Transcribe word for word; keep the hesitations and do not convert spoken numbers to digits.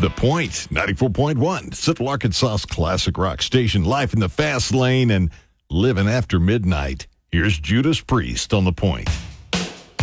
The Point, ninety-four point one, Central Arkansas's classic rock station, life in the fast lane and living after midnight. Here's Judas Priest on The Point.